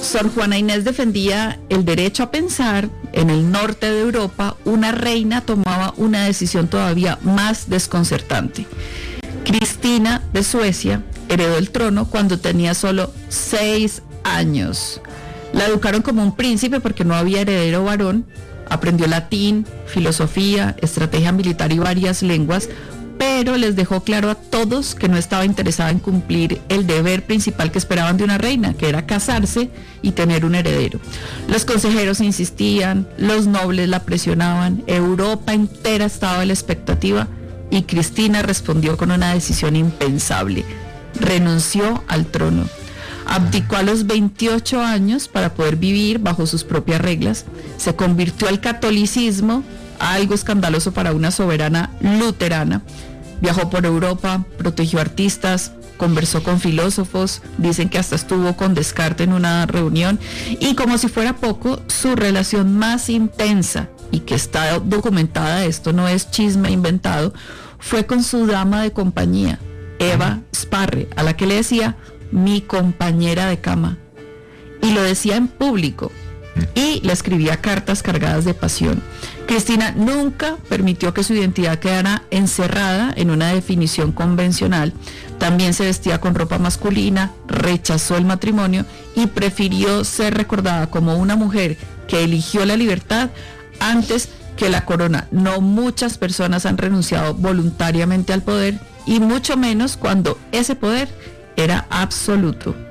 Sor Juana Inés defendía el derecho a pensar. En el norte de Europa, una reina tomaba una decisión todavía más desconcertante. Cristina de Suecia heredó el trono cuando tenía solo 6 años. La educaron como un príncipe porque no había heredero varón. Aprendió latín, filosofía, estrategia militar y varias lenguas, pero les dejó claro a todos que no estaba interesada en cumplir el deber principal que esperaban de una reina, que era casarse y tener un heredero. Los consejeros insistían, los nobles la presionaban, Europa entera estaba a la expectativa y Cristina respondió con una decisión impensable. Renunció al trono. Abdicó a los 28 años para poder vivir bajo sus propias reglas. Se convirtió al catolicismo, algo escandaloso para una soberana luterana. Viajó por Europa, protegió artistas, conversó con filósofos, dicen que hasta estuvo con Descartes en una reunión, y como si fuera poco, su relación más intensa, y que está documentada, esto no es chisme inventado, fue con su dama de compañía, Eva Sparre, a la que le decía mi compañera de cama, y lo decía en público, y le escribía cartas cargadas de pasión. Cristina nunca permitió que su identidad quedara encerrada en una definición convencional. También se vestía con ropa masculina, rechazó el matrimonio y prefirió ser recordada como una mujer que eligió la libertad antes que la corona. No muchas personas han renunciado voluntariamente al poder, y mucho menos cuando ese poder era absoluto.